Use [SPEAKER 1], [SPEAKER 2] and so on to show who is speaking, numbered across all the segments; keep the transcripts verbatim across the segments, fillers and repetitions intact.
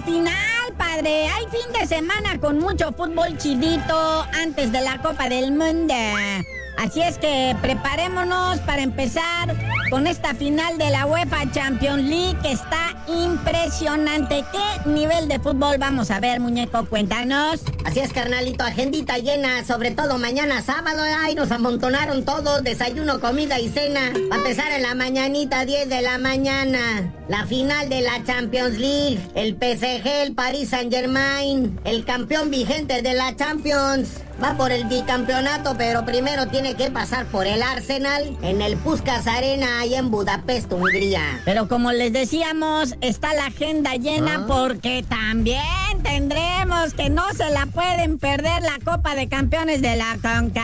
[SPEAKER 1] final, padre. Hay fin de semana con mucho fútbol chidito antes de la Copa del Mundo. Así es que preparémonos para empezar con esta final de la UEFA Champions League, que está impresionante. ¿Qué nivel de fútbol vamos a ver, muñeco? Cuéntanos.
[SPEAKER 2] Así es, carnalito, agendita llena, sobre todo mañana sábado. Ay, nos amontonaron todos, desayuno, comida y cena. Va a empezar en la mañanita, diez de la mañana. La final de la Champions League. El P S G, el Paris Saint-Germain, el campeón vigente de la Champions. Va por el bicampeonato, pero primero tiene que pasar por el Arsenal en el Puskás Arena, ahí en Budapest, Hungría.
[SPEAKER 1] Pero como les decíamos, está la agenda llena, ¿ah? Porque también tendremos que no se la pueden perder la Copa de Campeones de la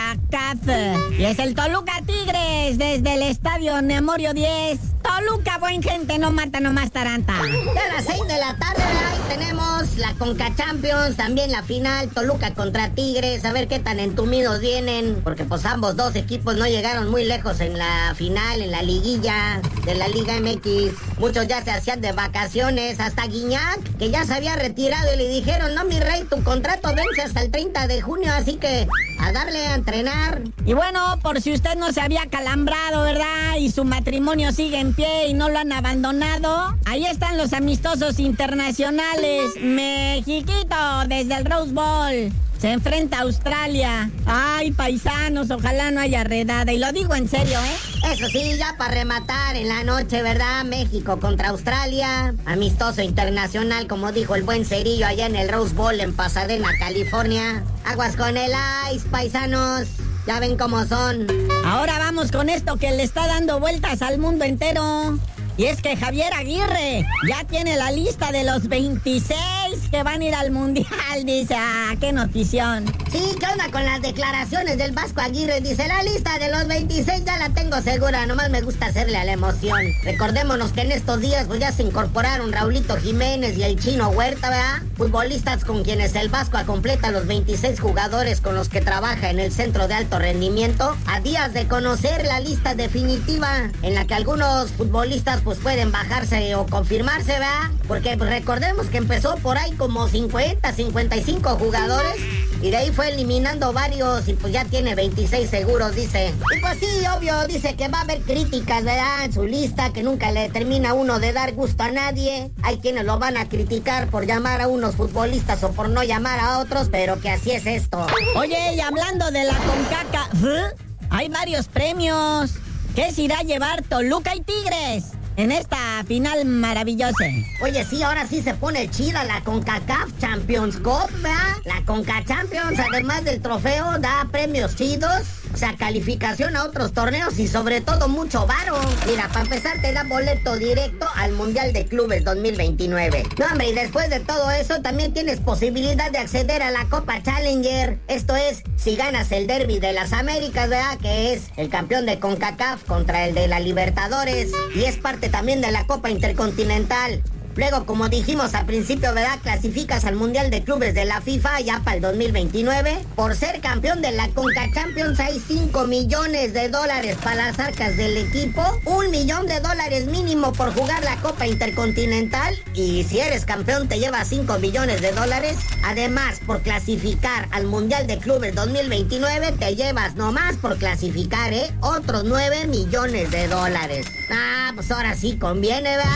[SPEAKER 1] CONCACAF. Y es el Toluca Tigres desde el Estadio Nemorio diez. Toluca, buen gente, no mata, nomás taranta.
[SPEAKER 2] Ya a las seis de la tarde, ahí tenemos la Conca Champions, también la final, Toluca contra Tigres. A ver qué tan entumidos vienen, porque pues ambos dos equipos no llegaron muy lejos en la final, en la liguilla de la Liga M X. Muchos ya se hacían de vacaciones, hasta Guiñac, que ya se había retirado, y le dijeron: no, mi rey, tu contrato vence hasta el treinta de junio, así que a darle a entrenar.
[SPEAKER 1] Y bueno, por si usted no se había calambrado, ¿verdad? Y su matrimonio sigue en pie y no lo han abandonado, ahí están los amistosos internacionales. Mexiquito desde el Rose Bowl se enfrenta a Australia. Ay, paisanos, ojalá no haya redada. Y lo digo en serio, ¿eh?
[SPEAKER 2] Eso sí, ya para rematar en la noche, ¿verdad? México contra Australia. Amistoso internacional, como dijo el buen Cerillo, allá en el Rose Bowl en Pasadena, California. Aguas con el ice, paisanos. Ya ven cómo son.
[SPEAKER 1] Ahora vamos con esto que le está dando vueltas al mundo entero. Y es que Javier Aguirre ya tiene la lista de los veintiséis que van a ir al Mundial, dice. Ah, qué notición.
[SPEAKER 2] Sí, ¿qué onda con las declaraciones del Vasco Aguirre? Dice: la lista de los veintiséis ya la tengo segura, nomás me gusta hacerle a la emoción. Recordémonos que en estos días pues ya se incorporaron Raulito Jiménez y el Chino Huerta, ¿verdad? Futbolistas con quienes el Vasco completa los veintiséis jugadores con los que trabaja en el centro de alto rendimiento, a días de conocer la lista definitiva, en la que algunos futbolistas pues pueden bajarse o confirmarse, ¿verdad? Porque pues, recordemos que empezó por ahí como cincuenta, cincuenta y cinco jugadores, y de ahí fue eliminando varios, y pues ya tiene veintiséis seguros, dice. Y pues sí, obvio, dice que va a haber críticas, ¿verdad? En su lista, que nunca le termina uno de dar gusto a nadie. Hay quienes lo van a criticar por llamar a unos futbolistas o por no llamar a otros, pero que así es esto.
[SPEAKER 1] Oye, y hablando de la CONCACAF, ¿eh? Hay varios premios. ¿Qué se irá a llevar Toluca y Tigres en esta final maravillosa?
[SPEAKER 2] Oye, sí, ahora sí se pone chida la CONCACAF Champions Cup, ¿verdad? La CONCA Champions, además del trofeo, da premios chidos, o sea, calificación a otros torneos y sobre todo mucho varo. Mira, para empezar te da boleto directo al Mundial de Clubes dos mil veintinueve. No, hombre, y después de todo eso también tienes posibilidad de acceder a la Copa Challenger. Esto es, si ganas el Derby de las Américas, ¿verdad? Que es el campeón de CONCACAF contra el de la Libertadores, y es parte también de la Copa Intercontinental. Luego, como dijimos al principio, ¿verdad? Clasificas al Mundial de Clubes de la FIFA ya para el dos mil veintinueve. Por ser campeón de la Conca Champions hay cinco millones de dólares para las arcas del equipo. Un millón de dólares mínimo por jugar la Copa Intercontinental. Y si eres campeón te llevas cinco millones de dólares. Además, por clasificar al Mundial de Clubes dos mil veintinueve te llevas nomás por clasificar, ¿eh? Otros nueve millones de dólares. Ah, pues ahora sí conviene, ¿verdad?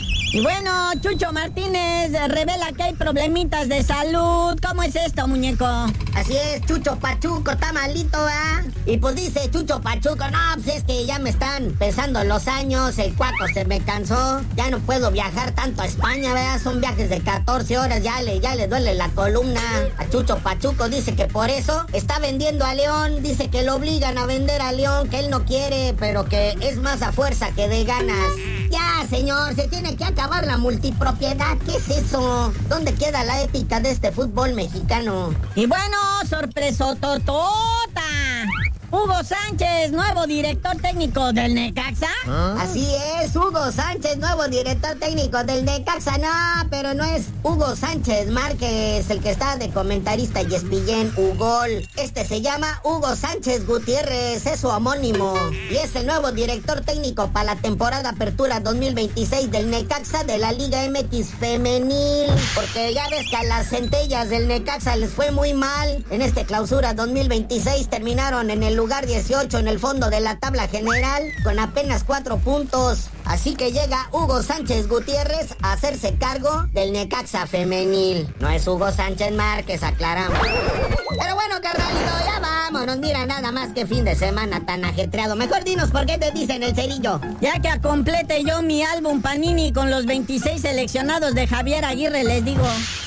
[SPEAKER 1] Y bueno, Chucho Martínez revela que hay problemitas de salud. ¿Cómo es esto, muñeco?
[SPEAKER 2] Así es, Chucho Pachuco está malito, ¿ah? Y pues dice Chucho Pachuco: no, pues es que ya me están pesando los años, el cuaco se me cansó, ya no puedo viajar tanto a España, ¿verdad? Son viajes de catorce horas, ya le, ya le duele la columna a Chucho Pachuco. Dice que por eso está vendiendo a León, dice que lo obligan a vender a León, que él no quiere, pero que es más a fuerza que de ganas. Ya, señor, se tiene que acabar la multipropiedad. ¿Qué es eso? ¿Dónde queda la ética de este fútbol mexicano?
[SPEAKER 1] Y bueno, sorpresototota. Hugo Sánchez, nuevo director técnico del Necaxa.
[SPEAKER 2] ¿Ah? Así es, Hugo Sánchez, nuevo director técnico del Necaxa. No, pero no es Hugo Sánchez Márquez, el que está de comentarista y espillén, Ugol. Este se llama Hugo Sánchez Gutiérrez, es su homónimo. Y es el nuevo director técnico para la temporada Apertura dos mil veintiséis del Necaxa de la Liga M X Femenil. Porque ya ves que a las centellas del Necaxa les fue muy mal. En este clausura dos mil veintiséis terminaron en el lugar dieciocho en el fondo de la tabla general con apenas cuatro puntos. Así que llega Hugo Sánchez Gutiérrez a hacerse cargo del Necaxa Femenil. No es Hugo Sánchez Márquez, aclaramos. Pero bueno, carnalito, ya vámonos. Mira, nada más que fin de semana tan ajetreado. Mejor dinos por qué te dicen el Cerillo.
[SPEAKER 1] Ya que complete yo mi álbum Panini con los veintiséis seleccionados de Javier Aguirre, les digo.